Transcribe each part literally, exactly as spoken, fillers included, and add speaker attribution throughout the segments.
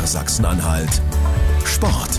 Speaker 1: R Sachsen-Anhalt Sport.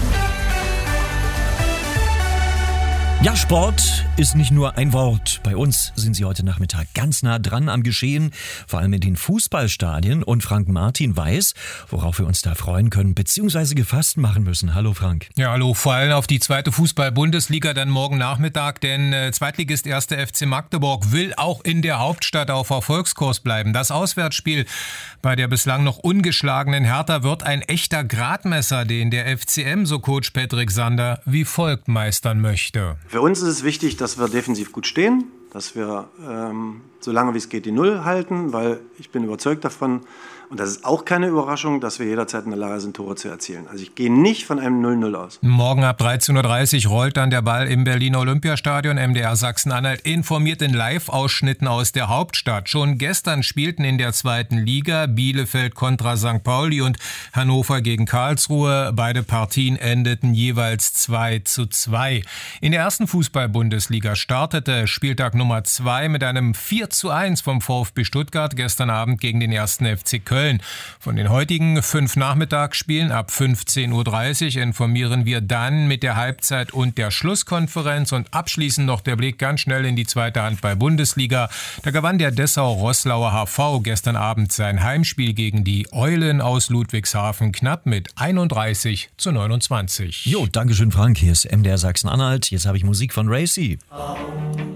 Speaker 2: Ja, Sport ist nicht nur ein Wort. Bei uns sind Sie heute Nachmittag ganz nah dran am Geschehen, vor allem in den Fußballstadien. Und Frank Martin weiß, worauf wir uns da freuen können, beziehungsweise gefasst machen müssen. Hallo Frank.
Speaker 3: Ja, hallo. Vor allem auf die zweite Fußball-Bundesliga dann morgen Nachmittag, denn äh, Zweitligist erster F C Magdeburg will auch in der Hauptstadt auf Erfolgskurs bleiben. Das Auswärtsspiel bei der bislang noch ungeschlagenen Hertha wird ein echter Gradmesser, den der F C M, so Coach Patrick Sander, wie folgt meistern möchte.
Speaker 4: Für uns ist es wichtig, dass wir defensiv gut stehen, dass wir ähm, so lange wie es geht die Null halten, weil ich bin überzeugt davon, und das ist auch keine Überraschung, dass wir jederzeit in der Lage sind, Tore zu erzielen. Also ich gehe nicht von einem null null aus.
Speaker 3: Morgen ab dreizehn Uhr dreißig rollt dann der Ball im Berliner Olympiastadion. M D R Sachsen-Anhalt informiert in Live-Ausschnitten aus der Hauptstadt. Schon gestern spielten in der zweiten Liga Bielefeld kontra Sankt Pauli und Hannover gegen Karlsruhe. Beide Partien endeten jeweils zwei zu zwei. In der ersten Fußball-Bundesliga startete Spieltag Nummer zwei mit einem vier zu eins vom VfB Stuttgart gestern Abend gegen den ersten F C Köln. Von den heutigen fünf Nachmittagsspielen ab fünfzehn Uhr dreißig informieren wir dann mit der Halbzeit und der Schlusskonferenz und abschließend noch der Blick ganz schnell in die zweite Handball-Bundesliga. Da gewann der Dessau-Roßlauer H V gestern Abend sein Heimspiel gegen die Eulen aus Ludwigshafen knapp mit einunddreißig zu neunundzwanzig.
Speaker 2: Jo, Dankeschön Frank, hier ist M D R Sachsen-Anhalt. Jetzt habe ich Musik von Racy.